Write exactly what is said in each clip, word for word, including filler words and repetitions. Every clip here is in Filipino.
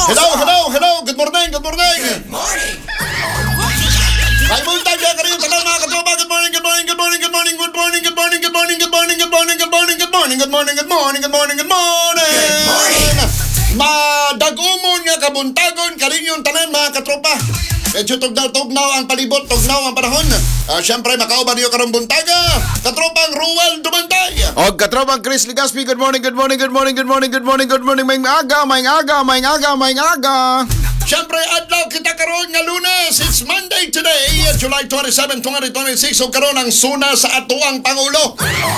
Hello, hello, hello. Good morning, good morning. Good morning. Ay mo tayo ka rin tanan mga katropa. Good morning, good morning, good morning, good morning, good morning, good morning, good morning, good morning, good morning, good morning, good morning, good morning, good morning, good morning, good morning. Good morning. Madagumon nga kabuntagon karin yung tanan mga katropa. Medyo tugnaw-tugnaw ang palibot, tugnaw ang panahon. Uh, Siyempre, makauban niyo karong buntaga. Katropang Ruel Dumantay. O katropang Chris Ligaspi, good morning, good morning, good morning, good morning, good morning, good morning, may aga, may aga, may aga, may aga. Siyempre, adlaw kita karon nga Lunes. It's Monday today, July twenty-seventh, twenty twenty-six. O karon ang suna sa atuang Pangulo.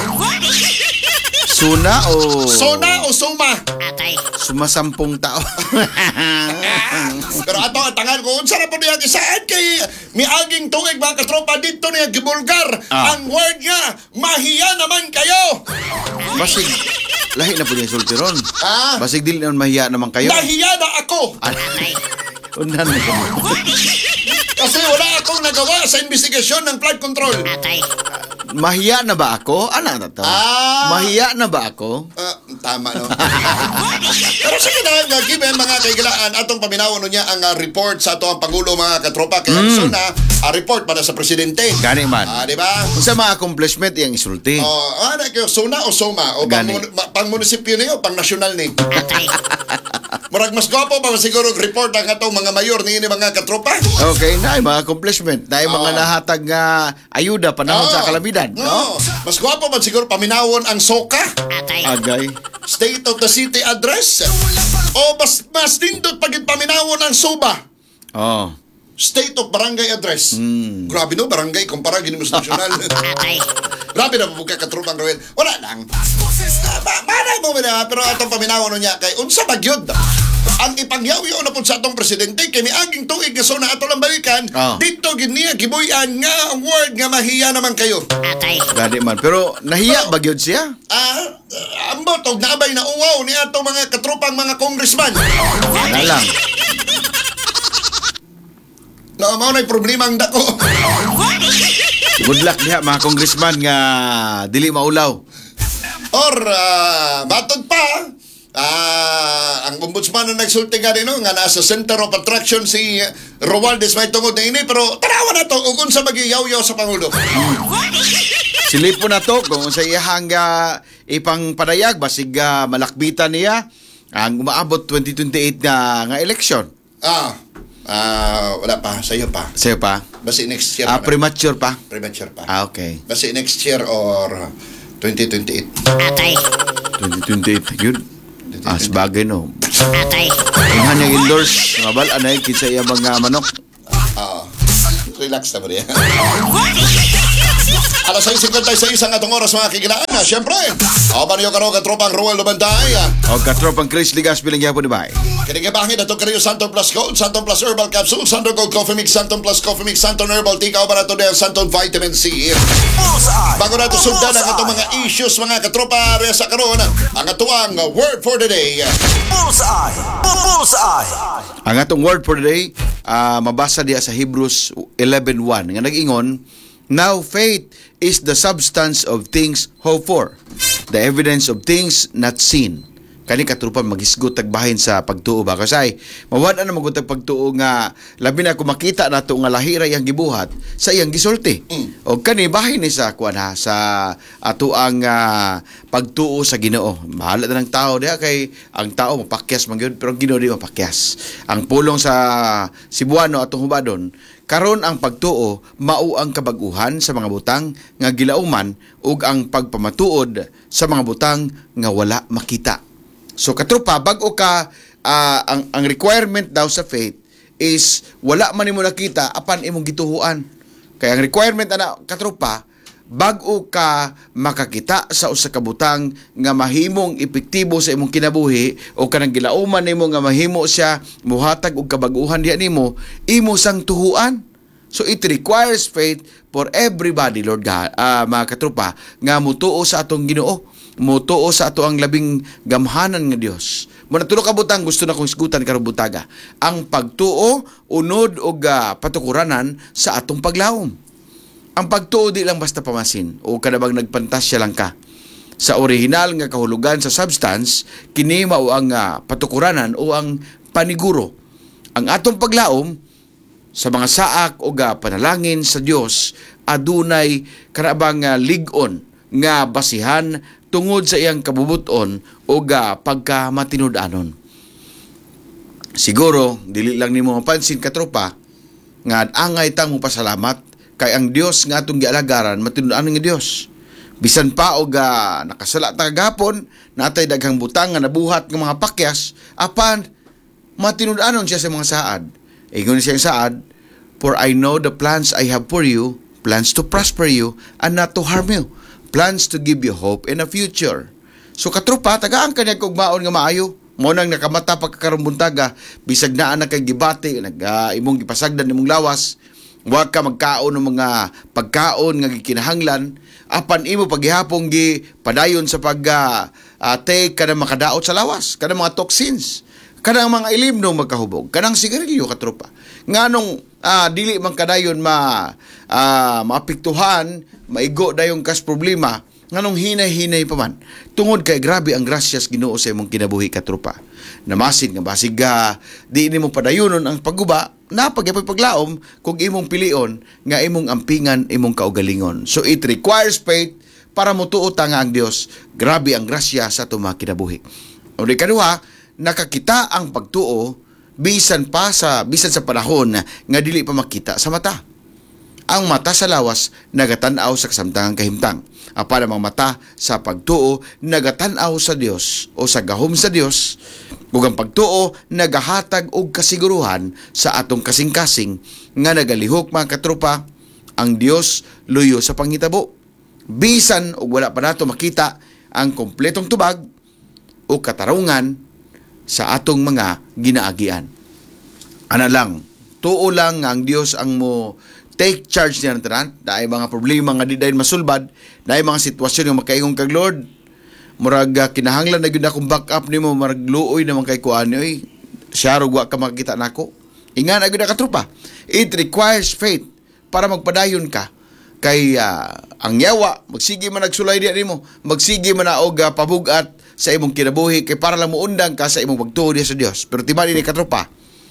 Suna o... Suna o suma? Sumasampung tao. Pero ato ang tangan ko, unsa na po niya isaan kay miaging tuig mga katropa dito niya gibulgar. Ah. Ang word niya, mahiya naman kayo. Basig, lahi na po niya sultiron. Ah. Basig dili naman mahiya naman kayo. Nahiya na ako. Unan mo ko. Kasi wala akong nagawa sa investigasyon ng flood control. Mahiya na ba ako? Ano na to? Ah. Mahiya na ba ako? Ah, tama, no? Pero sige na, nga, given mga kaigilaan, atong paminawon niya ang uh, report sa ato ang Pangulo mga katropa. Kaya mm. so na, uh, report para sa Presidente. Gani man. Ah, di ba? Kung sa mga accomplishment, yung isulti. Oh, ano kayo, suna o soma? O pang, pang munisipyo niyo, pang nasyonal ni? Murag mas gwapo pa siguro report ang atong mga mayor ni ini mga katropa. Okay, na mga accomplishment, na mga Oh. nahatag nga ayuda panahon Oh. sa kalamidad. No. No? Mas gwapo man siguro paminawon ang SOCA. Agay. State of the City Address. O mas, mas nindot pagit paminawon ang SUBA. Oh. State of Barangay Address. Mm. Grabe no, barangay kumpara gini mas nasyonal. Grabe na po ka katrupang Roel. Wala lang. Uh, ba, manay mo na, pero atong paminawon niya kay unsa bagyod. Ang ipangyaw-yaw na po sa atong presidente kay miaging tuig nga so na ato lang balikan. Oh. Dito giniya gibuyan nga ang word nga mahiya naman kayo. Gani man. Pero nahiya ba gyud siya? Ah, uh, ambot og naabay na uwaw ni atong mga katrupang mga congressman. Wala lang. No, mao nay problema ang dako. Good luck diha mga congressman nga dili maulaw. Or uh, matod pa, ah, ang ombudsman na nagsulti nga no, nga nasa center of attraction si Romualdez may tungod na ini, pero tanawa na to ug unsa magiyaw-yaw sa Pangulo. Silipo na to kung sa iyang uh, ipang padayag basig uh, malakbitan niya ang umaabot twenty twenty-eight nga nga election. Ah, ah, wala pa, sayo pa. Sayo pa? Basi next year. Ah, pa. premature pa? Premature pa. Ah, okay. Basi next year or twenty twenty-eight. twenty twenty-eight, yun. Ah, sabagay no. Kung hanyang endorse, mabal, anay, kinsa iya mga manok. Oo. Relax na mo rin. Alas seis fifty-six ang atong oras mga kikilaan. Siyempre, ako pa niyo karo katropang Ruel Dumantay. O katropang Chris Ligas bilang yapon di ba? Kinigibangin na ito kayo Santon Plus Gold, Santon Plus Herbal Capsule, Santon Gold Coffee Mix, Santon Plus Coffee Mix, Santon Herbal Tea, kao ba na ito na Santon Vitamin C. Bago na ito sundan ang itong mga issues mga katropa rin sa karoon, ang atuang word for the day. Bullseye! Bullseye! Ang atong word for the day, uh, mabasa diya sa Hebrews eleven one nga nag-ingon, now faith is the substance of things hoped for, the evidence of things not seen. Kani katrupan magisgot tagbahin sa pagtuo ba kasay mawala na magutag pagtuo nga labi na kung makita nato nga lahira yang gibuhat sa iyang gisulti. Mm. O kani bahin ni sa kuan ha sa ato ang uh, pagtuo sa Ginoo. Bahala na ng tao diha kay ang tao mapakyas man gyud pero ang Ginoo di mapakyas. Ang pulong sa Cebuano atong hubadon karon ang pagtuo mao ang kabaguhan sa mga butang nga gilauman ug ang pagpamatuod sa mga butang nga wala makita. So katropa, bago ka uh, ang ang requirement daw sa faith is wala man nimo nakita apan imong gituhuan. Kaya ang requirement ana katropa, bago ka makakita sa usa ka butang nga mahimong epektibo sa imong kinabuhi o kanang gilauman nimo nga mahimo siya muhatag og kabaguhan diha nimo, imo sang tuhuan. So it requires faith for everybody, Lord God, uh, mga katropa, nga mutuo sa atong Ginoo. Mutuo sa ato ang labing gamhanan nga Dios. Muna tulo ka butang gusto na kong isgutan karong butaga. Ang pagtuo unod og uh, patukuranan sa atong paglawom. Ang pagtuo di lang basta pamasin o kadabang nagpantasya lang ka. Sa original nga kahulugan sa substance, kini mao ang uh, patukuranan o ang paniguro. Ang atong paglaom sa mga saak o ga panalangin sa Dios adunay karabang uh, ligon nga basihan tungod sa iyang kabubuton o ga pagkamatinud-anon. Siguro dili lang nimo mapansin katropa nga angay tang mo pasalamat kay ang Dios nga atong gialagaran matinud-anon nga Dios. Bisan pa og uh, nakasala ta gapon natay daghang butang nga nabuhat ng mga pakyas apan matinud-anon siya sa mga saad. Ingon siya saad, "For I know the plans I have for you, plans to prosper you and not to harm you, plans to give you hope in a future." So katropa, tagaan kanya kog maon nga maayo. Mo nang nakamata pagkakaroon buntaga, bisag naa na kay gibati, nag uh, imong gipasagdan imong lawas, wa ka magkaon ng mga pagkaon nga gikinahanglan, apan imo paghihapon gi padayon sa pag uh, uh, take kanang makadaot sa lawas, kanang mga toxins, kanang mga ilimno magkahubog, kanang sigarilyo katropa. Nganong uh, dili man kadayon ma uh, maapektuhan, maigo dayong kas problema, nganong hinay-hinay pa man. Tungod kay grabe ang grasyas Ginoo sa imong kinabuhi katropa. Namasin nga basig uh, di nimo padayonon ang pagguba, napagyapoy paglaom kung imong pilion nga imong ampingan imong kaugalingon. So it requires faith para motuo ta nga ang Dios grabe ang grasya sa atong mga kinabuhi. O di kaduha, nakakita ang pagtuo bisan pa sa bisan sa panahon nga dili pa makita sa mata. Ang mata sa lawas nagatan-aw sa kasamtangang kahimtang. Apan ang mata sa pagtuo nagatan-aw sa Dios o sa gahom sa Dios. Ug ang pagtuo nagahatag og kasiguruhan sa atong kasing-kasing nga nagalihok mga katropa, ang Dios luyo sa panghitabo. Bisan og wala pa nato makita ang kompletong tubag o katarungan sa atong mga ginaagian. Ana lang, tuo lang nga ang Dios ang mo take charge niya ng tanan. Dahil mga problema nga di dahil masulbad, dahil mga sitwasyon nga makaingong kag Lord, murag uh, kinahanglan na gyud akong backup nimo, marag luoy naman kay kuan oy. Siya rog wa ka makita nako. Ingan na gyud ka tropa. It requires faith para magpadayon ka kay uh, ang yawa magsige man nagsulay diha nimo, magsige man na og uh, pabugat sa imong kinabuhi kay para lang muundang ka sa imong pagtuo diha sa Dios. Pero timan ni ka tropa,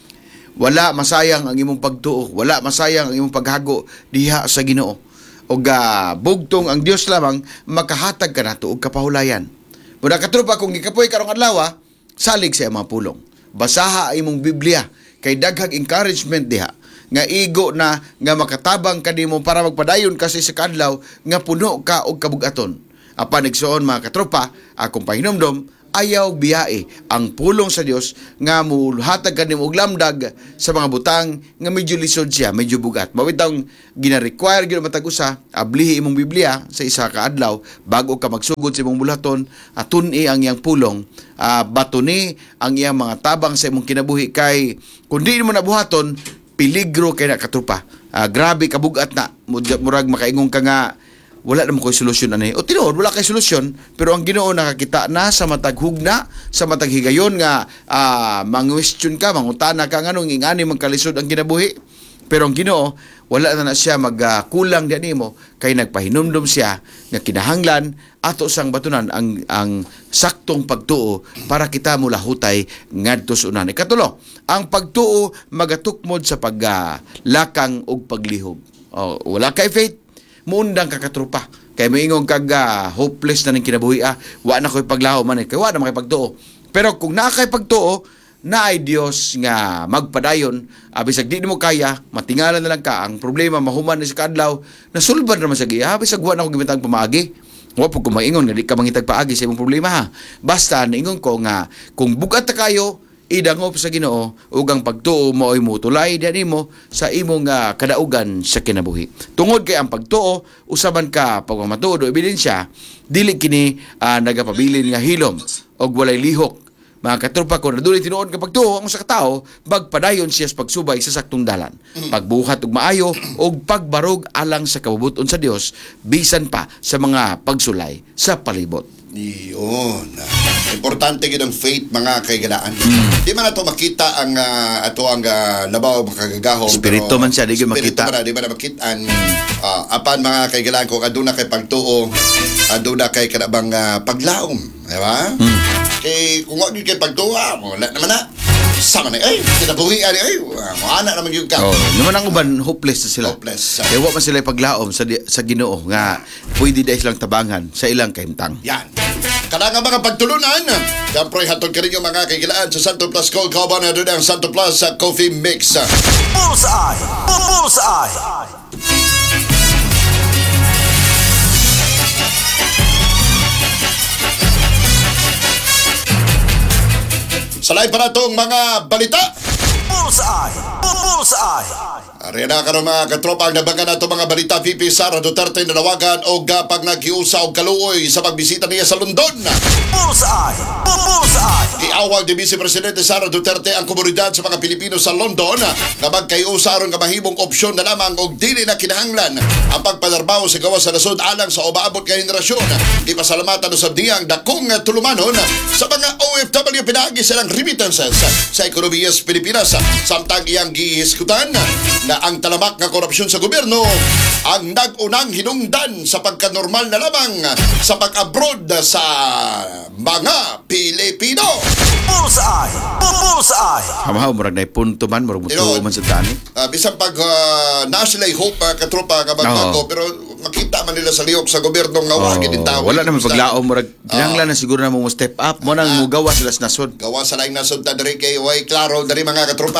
wala masayang ang imong pagtuo, wala masayang ang imong paghago diha sa Ginoo. Og uh, bugtong ang Dios lamang makahatag ka nato og kapahulayan. Muna katropa, kung gikapoy karong adlaw, salig sa mga pulong. Basaha imong Biblia kay daghang encouragement diha nga igo na nga makatabang kanimo para magpadayon ka sa isa ka adlaw nga puno ka og kabugaton. Apan igsuon mga katropa, akong pahinumdom, ayaw biyae ang pulong sa Dios nga muhatag kanimo og lamdag sa mga butang nga medyo lisod siya, medyo bugat. Mawitang gina-require gyud matag usa, ablihi imong Biblia sa isa ka adlaw bago ka magsugod sa imong bulaton, atun-i ang iyang pulong, uh, batuni ang iyang mga tabang sa imong kinabuhi kay kun di mo nabuhaton, peligro kay na katropa. Uh, grabe kabugat na, murag makaingong ka nga wala naman ko'y solusyon ani. O tinuod, wala kay solusyon, pero ang Ginoo nakakita na sa matag hugna, sa matag higayon nga uh, mangwestiyon ka, mangutana ka nganong ingani magkalisod ang kinabuhi. Pero ang Ginoo wala na na siya magkulang uh, diyan nimo kay nagpahinumdom siya nga kinahanglan ato sang batunan ang ang saktong pagtuo para kita mulahutay ngadto sa unan. Ikatulo, ang pagtuo magatukmod sa paglakang uh, og paglihog. O, wala kay faith, muundang ka katrupa. Kaya maingong kag uh, hopeless na ng kinabuhi, ah, wa na ko'y paglaho man eh. Kaya wa na makay pagtuo. Pero kung na kay pagtuo, na ay Dios nga magpadayon, abisag di mo kaya, matingalan na lang ka, ang problema mahuman ni sa kadlaw, nasulbad naman sa giya, abisag wa na ko gimitang pamaagi. Wa po kung maingon nga di ka mangitag paagi sa imong problema ha. Basta naingon ko nga, kung bugat ta kayo, idangop sa Ginoo ug ang pagtuo mo ay mutulay diyan nimo sa imong uh, kadaugan sa kinabuhi. Tungod kay ang pagtuo usaban ka pagmamatuod o ebidensya dili kini uh, nagapabilin nga hilom og walay lihok. Mga katropa, ko naduli tinuod ka pagtuo ang sa katao bagpadayon siya sa pagsubay sa saktong dalan, pagbuhat og maayo og pagbarog alang sa kabubuton sa Dios bisan pa sa mga pagsulay sa palibot. Iyon. Importante gid ang faith mga kaigalaan. Mm. Di man nato makita ang uh, ato ang uh, labaw makagagahom. Espiritu man siya, di gyud makita. Man, di man makitaan. Uh, apan mga kaigalaan ko aduna kay pagtuo, aduna kay kanabang uh, paglaom, di ba? Mm. Kay kung wa gyud kay pagtuo, wala naman na. Sama na, ay, kinabuhian, ay, maana naman yung ka. Oh, naman ang uban hopeless na sila. Hopeless. Kaya wa man sila paglaom sa di- sa Ginoo nga pwede dahil silang tabangan sa ilang kahimtang. Yan. Kada nga mga pagtulunan, siyempre hatod ka rin yung mga kagilaan sa Santo Plus Gold Carbon na doon ang Santo Plus sa Coffee Mix. Bullseye! Bullseye! Sa live pa na itong mga balita. Bullseye! Bullseye! Ari na karon mga katropa ang nabangan nato mga balita. V P Sara Duterte nanawagan og pag naghiusa og kaluoy sa pagbisita niya sa London. Bullseye! Bullseye! Giawag ni Vice Presidente Sara Duterte ang komunidad sa mga Pilipino sa London nga magkayusa aron nga mahimong opsyon na lamang og dili na kinahanglan ang pagpadarbaho sa gawas sa nasod alang sa umaabot nga henerasyon. Ipasalamatan usab diyang dakong tulumanon sa mga O F W pinagi silang remittances sa ekonomiya sa Pilipinas samtang iyang gihisgutan na ang talamak nga korupsyon sa gobyerno ang nag-unang hinungdan sa pagkanormal na lamang sa pag-abroad sa mga Pilipino. Bullseye! Bullseye! Hamaw murag nay punto man murag mutuo Pero, man sa tani. Uh, bisan pag uh, naa sila'y hope uh, katropa nga magbago, Oo. pero makita man nila sa lihok sa gobyerno nga Oh, wagi din tao. wala naman paglaom murag kinahanglan na siguro na mo step up mo nang mugawa sila sa nasod. Gawa sa laing nasod ta diri kay way klaro diri mga katropa.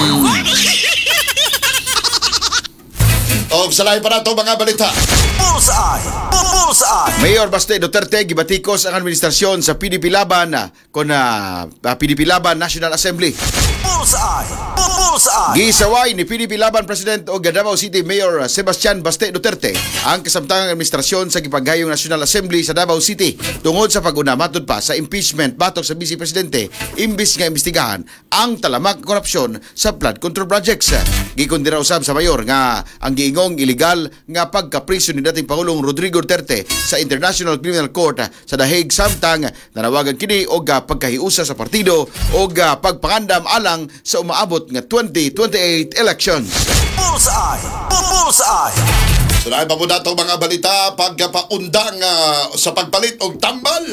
O sa laing pa na to mga balita. Bullseye! Bullseye! Mayor Baste Duterte gibatikos ang administrasyon sa P D P Laban na kon na P D P Laban National Assembly. Bullseye! Bullseye! Gisaway ni P D P Laban President o Davao City Mayor Sebastian Baste Duterte ang kasamtangang administrasyon sa gipagayong National Assembly sa Davao City tungod sa pag-una matud pa sa impeachment batok sa Vice Presidente imbis nga imbestigahan ang talamak korupsyon sa flood control projects. Gikundira usab sa mayor nga ang giingong illegal nga pagkapriso ni dating Pangulong Rodrigo Duterte sa International Criminal Court sa The Hague samtang nanawagan kini og pagkahiusa sa partido o pagpangandam alang sa umaabot nga twenty twenty-eight elections. Bullseye! Bullseye! Sulayan pa po na itong mga balita pagpaundang uh, sa pagpalit og tambal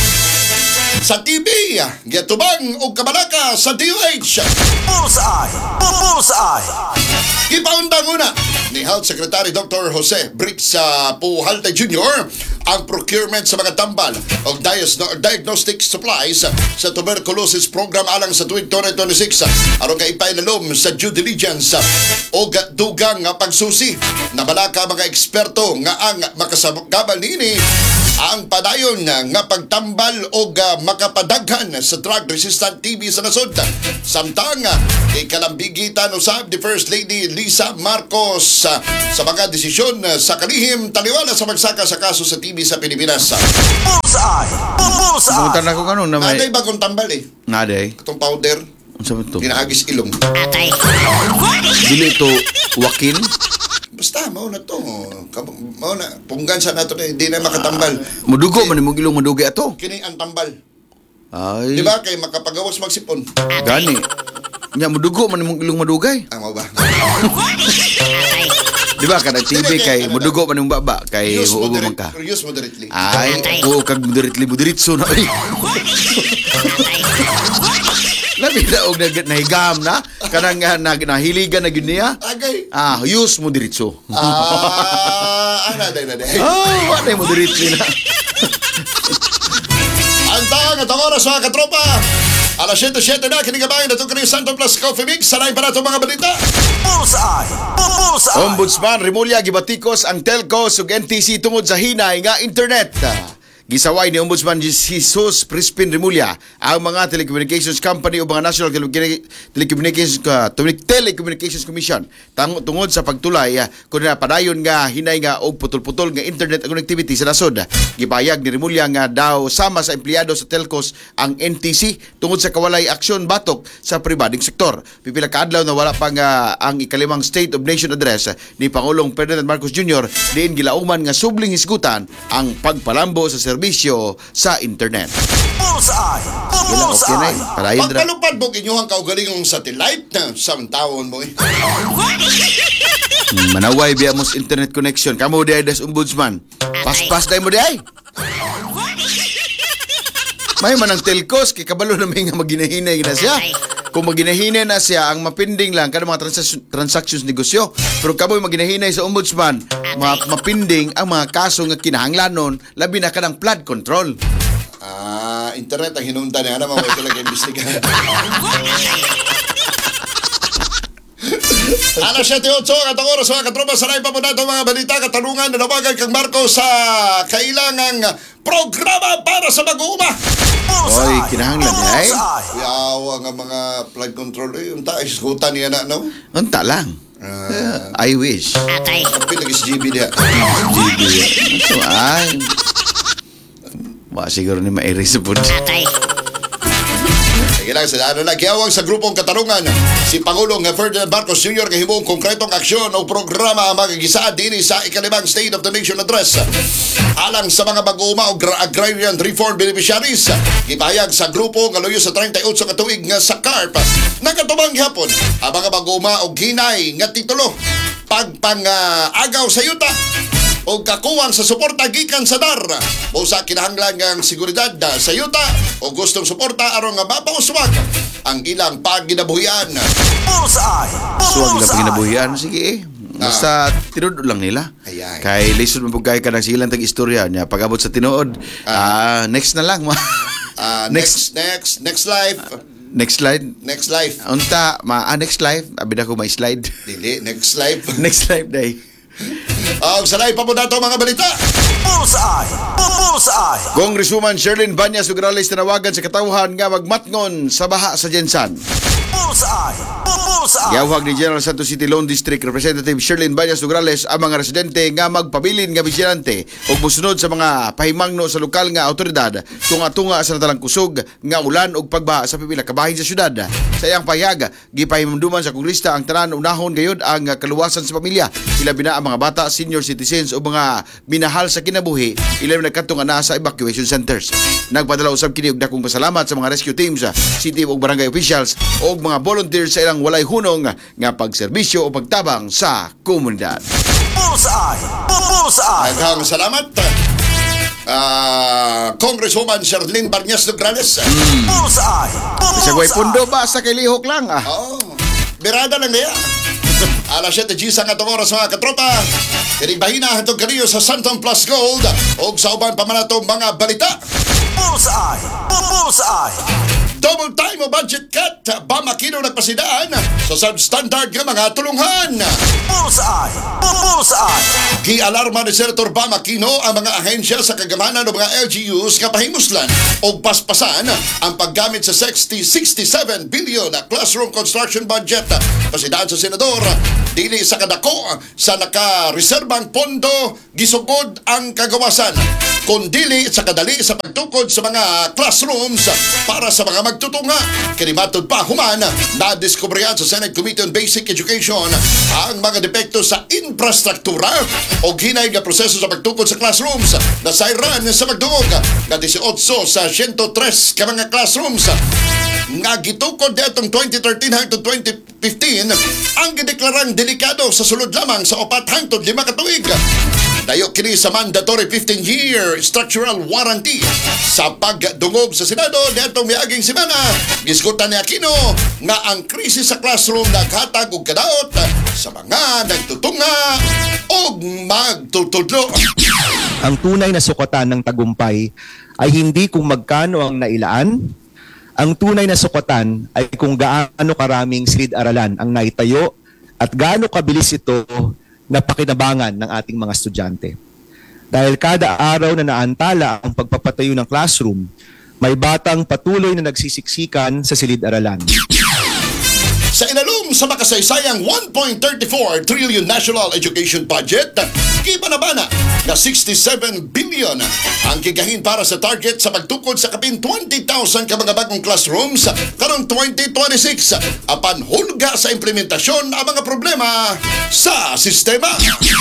sa T V, gitubang og kabalaka sa D O H. Bullseye! Bullseye! Ipaundang una ni Health Secretary Doctor Jose Brix uh, Puhalta Junior ang procurement sa mga tambal o diagnostic supplies sa tuberculosis program alang sa tuwing twenty twenty-six aron kay ipainalom sa due diligence o dugang nga pagsusi na balaka mga eksperto nga ang makasabot nini ang padayon nga pagtambal o makapadaghan sa drug-resistant T B sa nasod. Samtang ikalambigitan usab ni First Lady Lisa Marcos uh, sa mga desisyon uh, sa kalihim taliwala sa magsaka sa kaso sa T B sa Pilipinas. Bullseye! Bullseye! Pumunta na ko kanon na may Naday bagong tambal eh. naday. Itong powder, Unsa man to? ginaagis ilong. Dili to wakin. Basta, mao na to. Kab- Mao na. Punggan sa nato na, hindi na makatambal. Mudugo man imong ilong madugay ato. Kini ang tambal. Ay. Di ba? Kay makapagawas magsipon. Gani. Nya mudugo man imong ilong madugay. Ah, mao ba? Di ba kanang T V kay mudugo man imong baba kay Use huubo man moderate, ka. use moderately. Ay, ako kag moderately moderitso na. Ay. Labi na og nag- nahigam na kanang nga nag- nahiligan na gyud niya. Agay. Ah, use mo diretso. Ah, ana day na day. Ah, wa na mo diretso na. Ang taang at ang oras mga katropa. Alas siyete siyete na, kinigabayan na ito kini Santo Plus Coffee Mix. Sanay pa na ito mga balita. Bullseye! Bullseye! Ombudsman Remulla gibatikos ang telcos ug N T C tungod sa hinay nga internet. Gisaway ni Ombudsman Jesus Crispin Remulla ang mga telecommunications company o mga National Telecommunications uh, Telecommunications Commission tang tungod sa pagtulay uh, kun na padayon nga hinay nga og putol-putol nga internet connectivity sa nasod. Gipayag ni Remulla nga daw sama sa empleyado sa telcos ang N T C tungod sa kawalay aksyon batok sa pribadong sektor. Pipila ka adlaw na wala pa nga ang ikalimang State of Nation address ni Pangulong Ferdinand Marcos Junior diin gilauman nga subling hisgutan ang pagpalambo sa serbisyo sa internet. Bullseye! Wala okay na eh. Bullseye! Parayon dra. Pagpalupad mo inyong kaugalingong satellite na samtawon mo eh. Hmm, manaway biya mo sa internet connection. Kamu di ay das ombudsman. Pas-pas day mo di ay. May manang telcos kay kabalo na may nga maginahinay na siya. kung maginahinay na siya, ang mapinding lang kada mga transaksyon, transactions negosyo. Pero kaboy maginahinay sa ombudsman, ma mapinding ang mga kaso nga kinahanglanon, labi na kanang flood control. Ah, internet ang hinunta niya naman mo talaga imbestigahan. Alas siyete otso, katong oras mga katropa, sanay pa po nato mga balita, katanungan, nanawagan kang Marco sa kailangang programa para sa mag-uuma. Oy, kinahanglan niya eh. Yawa nga mga flood control, eh, yung tayo, iskutan niya na, no? Unta lang. Uh, I wish. Atay. Kapit lagi si G B niya. G B. So, ay. Ba, siguro ni mairis sa po. Atay. Sige lang, sila ano na, kiyawag sa grupong katarungan si Pangulong Ferdinand Marcos Junior kahimong konkretong aksyon o programa magagisaad din sa ikalimang State of the Nation Address alang sa mga mag-uuma o agrarian reform beneficiaries. Gipahayag sa grupo nga luyo sa thirty-eight ka tuig nga sa C A R P. Nagkatubang gihapon ang mga mag-uuma o ginay nga titulo pagpang-agaw sa yuta o kakuwang sa suporta gikan sa D A R o sa kinahanglan ng seguridad sa yuta o gustong suporta aron nga mapauswag ang ilang paginabuhian. Bullseye! Suwag lang Bullseye! paginabuhian. Sige eh. Basta tinuod lang nila. Ayan. Kay lisod mo pugay ka ng silang tag istorya niya. Pag-abot sa tinuod, ah, next na lang. Ah, next, next, next life. Next slide. Next life. Unta, ma ah, next live. Abi na ko may slide. Dili, next life. Next live day. Oh, sa live pa po nato mga balita. Bullseye! Bullseye! Congresswoman Sherlyn Banyas Ugrales tinawagan sa katawhan nga magmatngon sa baha sa Jensan. Bullseye! Bullseye! Giyawhag ni General Santos City Lone District Representative Sherlyn Banyas Ugrales ang mga residente nga magpabilin nga vigilante ug musunod sa mga pahimangno sa lokal nga awtoridad tunga-tunga sa natalang kusog nga ulan ug pagbaha sa pipila ka bahin sa syudad. Sa iyang pahayag, gipahimumduman sa kongrista ang tanan unahon gayud ang kaluwasan sa pamilya. Ilabi na ang mga bata, senior citizens o mga minahal sa kinabuhi, ilabi na katong ana sa evacuation centers. Nagpadala usab kini og dakong pasalamat sa mga rescue teams, city ug barangay officials o mga volunteers sa ilang walay hunong nga pagserbisyo o pagtabang sa komunidad. Bullseye! Bullseye! Daghang salamat. Ah, Congresswoman Sherlyn Banyas Ugrales. Bullseye! Sa way pundo ba sa kilihok lang ah. Oh, birada lang niya. Alas siyete gisa nga itong oras mga katropa. Pinibahina itong kaniyo sa Santon Plus Gold o sa uban pa man itong mga balita. Bullseye! Bullseye! Double time o budget cut, Bamakino nagpasidaan sa substandard nga mga tulunghan. Bullseye! Bullseye! Gi-alarma ni Senator Bamakino ang mga ahensya sa kagamanan ng mga L G Us nga pahimuslan o paspasan ang paggamit sa sixty, sixty-seven billion na classroom construction budget. Pasidaan sa Senador, dili sa kadako sa naka-reserbang pondo gisugod ang kagawasan, kundili sa kadali sa pagtukod sa mga classrooms para sa mga magtutunga. Kinimatod pa human na diskubrihan sa Senate Committee on Basic Education ang mga depekto sa infrastruktura o ginay nga proseso sa pagtukod sa classrooms na sayran sa magdungog na eighteen sa one oh three ka mga classrooms nga gitukod detong twenty thirteen hangtod twenty fifteen ang gideklarang delikado sa sulod lamang sa upat hangtod lima ka tuig. Dayo kini sa mandatory fifteen year structural warranty sa pagdungog sa Senado detong miaging semana. Gisgutan ni Aquino nga ang krisis sa classroom naghatag og kadaot sa mga nagtutunga og magtutudlo. Ang tunay na sukatan ng tagumpay ay hindi kung magkano ang nailaan. Ang tunay na sukatan ay kung gaano karaming silid-aralan ang naitayo at gaano kabilis ito na pakinabangan ng ating mga estudyante. Dahil kada araw na naantala ang pagpapatayo ng classroom, may batang patuloy na nagsisiksikan sa silid-aralan. Sa inalum sa makasaysayang one point three four trillion national education budget, gibanabana na sixty-seven billion ang kigahin para sa target sa pagtukod sa kapin twenty thousand ka mga bagong classrooms karong twenty twenty-six apan hulga sa implementasyon ang mga problema sa sistema.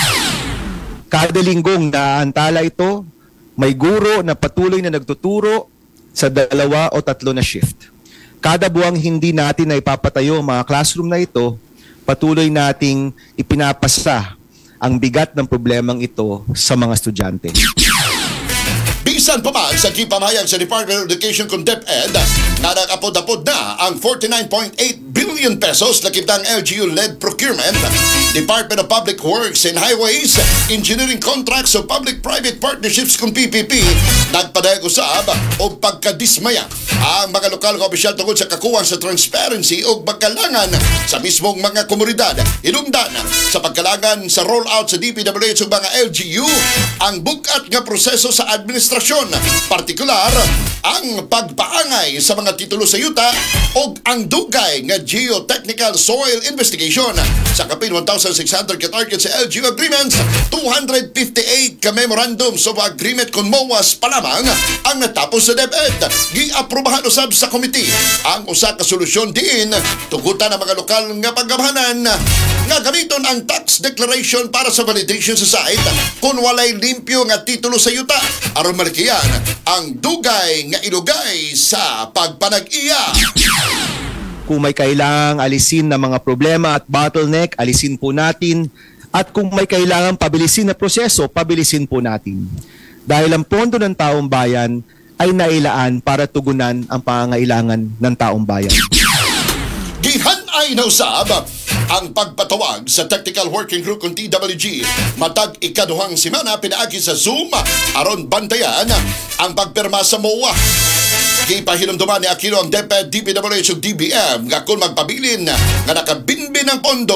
Kada linggong naantala ito, may guro na patuloy na nagtuturo sa dalawa o tatlo na shift. Kada buwang hindi natin na ipapatayo ang mga classroom na ito, patuloy nating ipinapasa ang bigat ng problemang ito sa mga estudyante. Bisan pa man sa gipamayag sa Department of Education kung DepEd na nag-apod-apod na ang forty-nine point eight billion pesos lakip ng L G U-led procurement, Department of Public Works and Highways, Engineering Contracts o Public-Private Partnerships kung P P P, nagpadayag usab o pagkadismaya ang mga lokal nga opisyal tungkol sa kakuwang sa transparency o pagkalangan sa mismong mga komunidad. Hinungdan sa pagkalangan sa rollout sa D P W H ug mga L G U ang bukat nga proseso sa administrasyon, partikular ang pagpaangay sa mga titulo sa yuta o ang dugay nga geotechnical soil investigation. Sa kapin one thousand six hundred ka target sa L G U agreements, two hundred fifty-eight ka memorandums of agreement kon M O A S pa lamang ang natapos sa DepEd. Giaprobahan usab sa committee ang usa ka solusyon din tugutan ang mga lokal nga paggamhanan nga gamiton ang tax declaration para sa validation sa site kung walay limpyo nga titulo sa yuta aron malikiyan ang dugay nga ilugay sa pagpanag-iya. Kung may kailangang alisin na mga problema at bottleneck, alisin po natin. At kung may kailangang pabilisin na proseso, pabilisin po natin. Dahil ang pondo ng taong bayan ay nailaan para tugunan ang pangangailangan ng taong bayan. Gihan-ay na usab ang pagpatawag sa Technical Working Group kung T W G matag ikaduhang semana pinaagi sa Zoom aron bantayan ang pagpirma sa M O A. Gipahinumduman ni Aquino ang DepEd, D P W H ug D B M nga kung magpabilin nga nakabinbin ng pondo,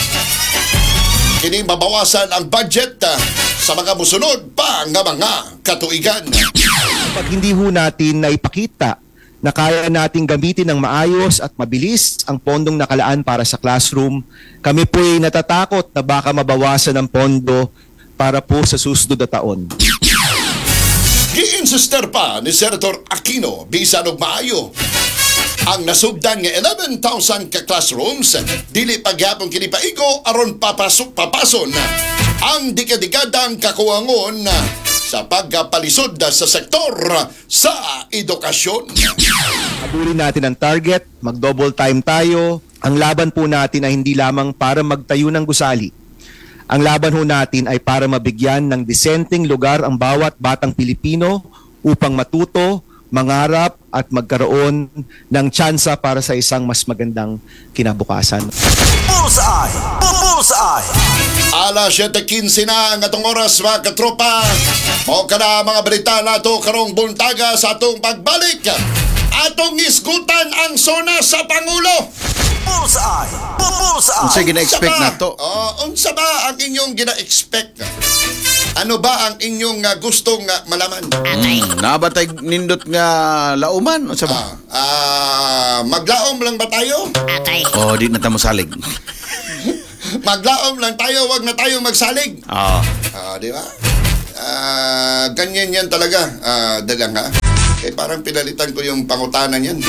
kini mabawasan ang budget sa mga musunod pa nga mga katuigan. Pag hindi ho natin naipakita na kaya nating gamitin ng maayos at mabilis ang pondong nakalaan para sa classroom, kami po ay natatakot na baka mabawasan ang pondo para po sa susunod na taon. Gi-insister pa ni Senator Aquino bisan og maayo ang nasugdan nga eleven thousand ka classrooms dili pagyapon kini paigo aron papasok papason ang dikadikadang kakuwangon sa pagpalisod sa sektor sa edukasyon. Habulin natin ang target, mag-double time tayo. Ang laban po natin ay hindi lamang para magtayo ng gusali. Ang laban ho natin ay para mabigyan ng disenteng lugar ang bawat batang Pilipino upang matuto, mangarap at magkaroon ng tsansa para sa isang mas magandang kinabukasan. Bullseye! Bullseye! Alas siyete quince na ang atong oras mga katropa. Mo ka na mga balita nato karong buntaga sa atong pagbalik. Atong isgutan ang sona sa Pangulo. Bullseye! Bullseye! Unsa gina-expect Unsa ba? nato? Oh, unsa ba ang inyong gina-expect? Ano ba ang inyong uh, gustong uh, malaman? Hmm, nabatay nindot nga lauman unsa ba? Ah, ah, maglaom lang ba tayo? Oh, di na ta mosalig. Maglaom lang tayo, wag na tayo magsalig. Ah, Ah, di ba? Ah, ganyan yan talaga. Ah, dalang ha. Eh parang pinalitan ko yung pangutanan yan.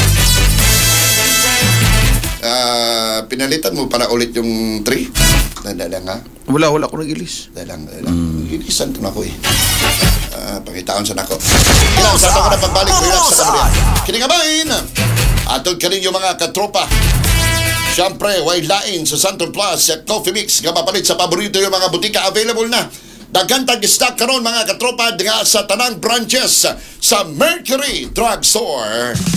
Ah, pinalitan mo para ulit yung three. Dalang ha. wala wala ko nagilis. Dalang, dalang. Hilisan ko na ko eh. Ah, pangitaon sa nako. Kailangan sa ako na pagbalik ko yan sa kamari. Kiningabahin! Atod ka rin yung mga katropa. Siyempre, way lain sa Santon Plus at Coffee Mix nga mapalit sa paborito yung mga butika available na. Daghang stock karon mga katropa nga sa tanang branches sa Mercury Drugstore.